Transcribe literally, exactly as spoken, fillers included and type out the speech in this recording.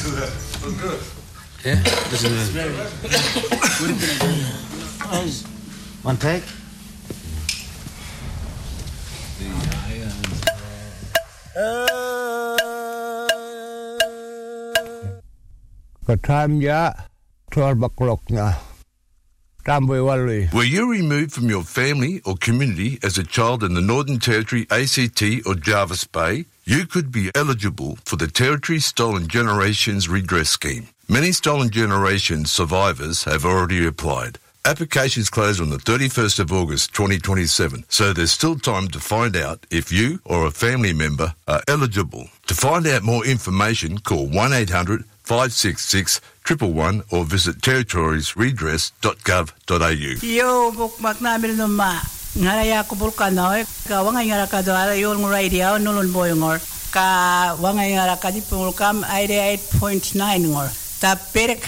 to that. Look good. Yeah, this is very. One take. Cái time ya twelve o'clock na. Were you removed from your family or community as a child in the Northern Territory, A C T or Jervis Bay? You could be eligible for the Territory Stolen Generations Redress Scheme. Many Stolen Generations survivors have already applied. Applications close on the thirty-first of August twenty twenty-seven, so there's still time to find out if you or a family member are eligible. To find out more information, call one eight hundred five six six one one one or visit territories redress dot gov dot a u. Yo, bukmak namin numa. Ngaraya ko bulkanoy, ka wangay ngara ka do ara yung radio nulun boyongor. Ka wangay ngara ka di pulkam eighty-eight point nine ngor. Ta perek